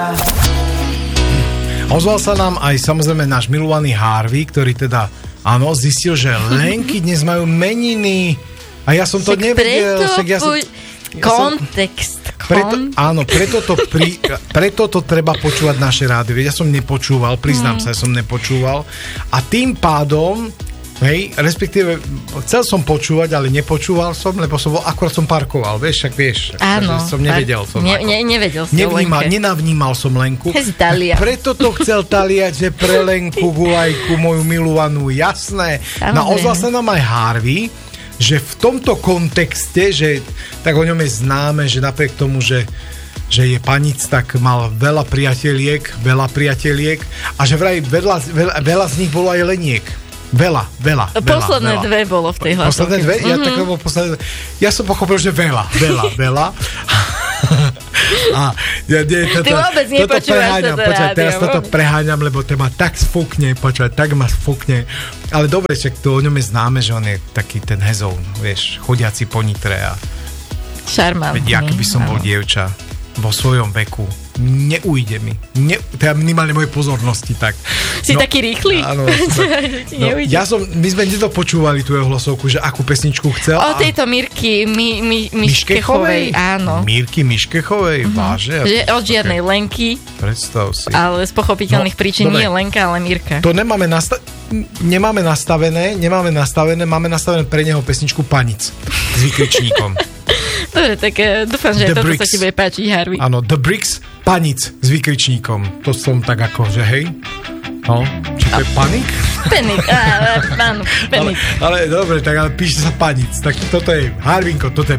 Ozval sa nám aj samozrejme náš milovaný Harvey, ktorý teda, áno, zistil, že Lenky dnes majú meniny. A ja som to nevedel. Kontext. Preto to treba počúvať naše rádio. Ja som nepočúval, priznám sa, som nepočúval. A tým pádom, hej, respektíve chcel som počúvať, ale nepočúval som, lebo akurát som parkoval, však vieš. Áno. Som nevedel som. Nevedel som Lenke. Nenavnímal som Lenku. Preto to chcel taliať, že pre Lenku Gulajku, moju milovanú, jasné. No ozval sa nám aj Harvey, že v tomto kontexte, že tak o ňom je známe, že napriek tomu, že je panic, tak mal veľa priateliek a že vraj veľa z nich bolo aj leniek. Veľa. Posledné dve bolo v tej hlasovke. Ja som pochopil, že veľa. A ty vôbec nepočúvaš toto rádio. Teraz toto preháňam, lebo to ma tak sfúkne, tak ma sfúkne. Ale dobre, však to o ňom je známe, že on je taký ten hezov, vieš, chodiaci po Nitre a šarmantný. Veď, aký by som bol dievča vo svojom veku, neujde mi. Teda minimálne mojej pozornosti, tak. Si taký rýchly? Áno. My sme nedopočúvali tú jeho hlasovku, že akú pesničku chcel. O tejto Mirky Miškechovej, áno. Mirky Miškechovej, váže? Že od žiadnej Lenky. Predstav si. Ale z pochopiteľných príčin nie Lenka, ale Mirka. To nemáme nastavené, máme nastavené pre neho pesničku Panic s vykričníkom. Dobre, tak dúfam, že toto sa ti bude páčiť, Harvey. Áno, The Bricks, Panic s vykričníkom. To som tak ako, že hej? No, či to je Panik? Panik, áno, Panik. Ale dobre, tak ale píše sa Panic. Tak toto je, Harvinko, toto je